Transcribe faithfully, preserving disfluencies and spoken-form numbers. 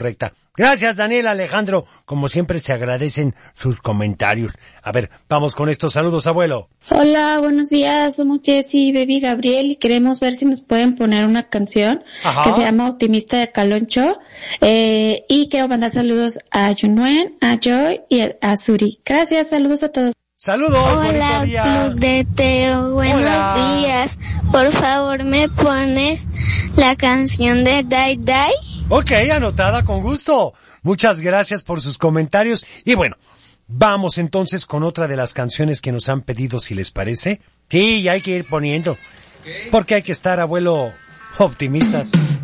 correcta. Gracias, Daniel Alejandro. Como siempre, se agradecen sus comentarios. A ver, vamos con estos saludos, abuelo. Hola, buenos días. Somos Jessy y Baby Gabriel y queremos ver si nos pueden poner una canción Ajá. que se llama Optimista de Caloncho. Eh, y quiero mandar saludos a Junuen, a Joy y a Suri. Gracias, saludos a todos. Saludos, hola, día. Club de Teo, buenos hola. días. Por favor, ¿me pones la canción de Die Die? Ok, anotada con gusto. Muchas gracias por sus comentarios. Y bueno, vamos entonces con otra de las canciones que nos han pedido, si les parece. Sí, ya hay que ir poniendo. Porque hay que estar, abuelo, optimistas.